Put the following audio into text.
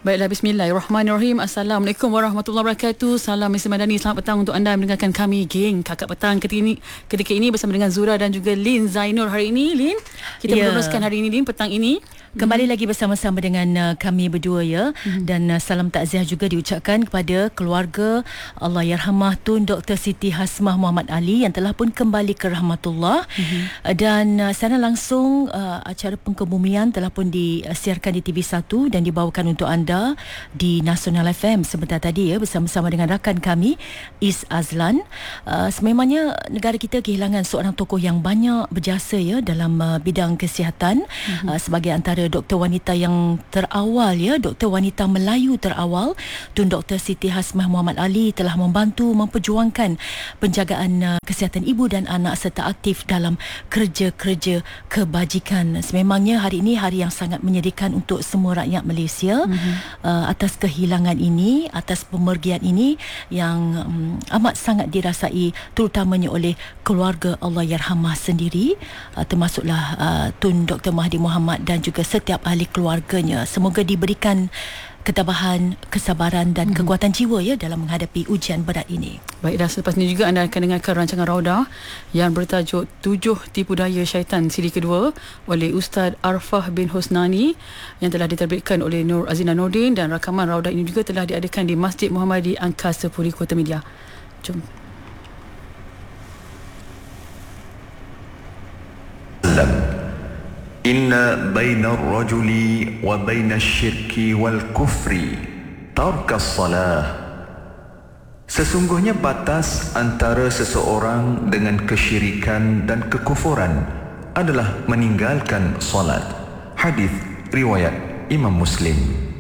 Baiklah, bismillahirrahmanirrahim. Assalamualaikum warahmatullahi wabarakatuh. Salam Mr. Madani. Selamat petang untuk anda mendengarkan kami, geng Kakak Petang ketika ini bersama dengan Zura dan juga Lin Zainur. Hari ini, Lin, kita meneruskan hari ini, Lin, petang ini. Kembali lagi bersama-sama dengan kami berdua ya. Dan salam takziah juga diucapkan kepada keluarga Allahyarhamah Tun Dr. Siti Hasmah Muhammad Ali yang telah pun kembali ke rahmatullah. Dan secara langsung acara pengkebumian telah pun disiarkan di TV1 dan dibawakan untuk anda di Nasional FM sebentar tadi ya, bersama-sama dengan rakan kami Is Azlan. Sememangnya negara kita kehilangan seorang tokoh yang banyak berjasa ya dalam bidang kesihatan, sebagai antara doktor wanita yang terawal ya, doktor wanita Melayu terawal. Tun Dr. Siti Hasmah Muhammad Ali telah membantu memperjuangkan penjagaan kesihatan ibu dan anak serta aktif dalam kerja-kerja kebajikan. Sememangnya hari ini hari yang sangat menyedihkan untuk semua rakyat Malaysia atas kehilangan ini, atas pemergian ini yang amat sangat dirasai terutamanya oleh keluarga Allahyarhamah sendiri, termasuklah Tun Dr. Mahathir Mohamad dan juga setiap ahli keluarganya. Semoga diberikan ketabahan, kesabaran dan kekuatan jiwa ya dalam menghadapi ujian berat ini. Baik, dah selepas ini juga anda akan dengarkan rancangan Raudah yang bertajuk 7 Tipu Daya Syaitan siri kedua oleh Ustaz Arfah bin Husnani yang telah diterbitkan oleh Nur Azina Nordin, dan rakaman Raudah ini juga telah diadakan di Masjid Muhammadi Angkasa Puri, Kota Media. Jom. Inna baina ar-rajuli wa baina asy-syirki wal kufri tarkas salah. Sesungguhnya batas antara seseorang dengan kesyirikan dan kekufuran adalah meninggalkan solat. Hadis riwayat Imam Muslim.